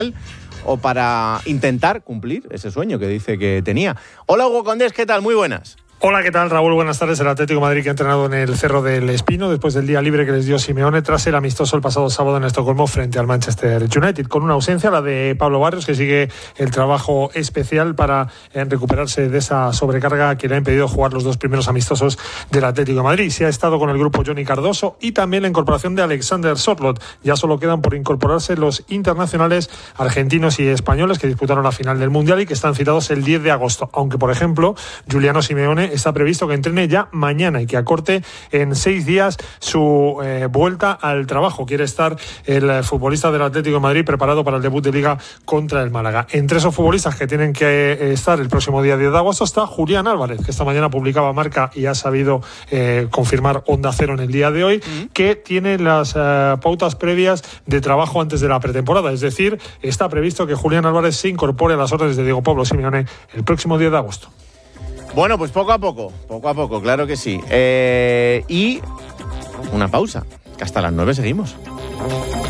o para intentar cumplir ese sueño que dice que tenía. Hola Hugo Condés, ¿qué tal? Muy buenas. Hola, ¿qué tal, Raúl? Buenas tardes. El Atlético de Madrid que ha entrenado en el Cerro del Espino después del día libre que les dio Simeone tras el amistoso el pasado sábado en Estocolmo frente al Manchester United, con una ausencia, la de Pablo Barrios, que sigue el trabajo especial para recuperarse de esa sobrecarga que le ha impedido jugar los dos primeros amistosos del Atlético de Madrid. Se ha estado con el grupo Johnny Cardoso y también la incorporación de Alexander Sørloth. Ya solo quedan por incorporarse los internacionales argentinos y españoles que disputaron la final del Mundial y que están citados el 10 de agosto. Aunque, por ejemplo, Giuliano Simeone está previsto que entrene ya mañana y que acorte en 6 días su vuelta al trabajo. Quiere estar el futbolista del Atlético de Madrid preparado para el debut de Liga contra el Málaga. Entre esos futbolistas que tienen que estar el próximo día 10 de agosto está Julián Álvarez, que esta mañana publicaba Marca y ha sabido confirmar Onda Cero en el día de hoy, que tiene las pautas previas de trabajo antes de la pretemporada. Es decir, está previsto que Julián Álvarez se incorpore a las órdenes de Diego Pablo Simeone el próximo 10 de agosto. Bueno, pues poco a poco, claro que sí. Y una pausa, que hasta las 9 seguimos.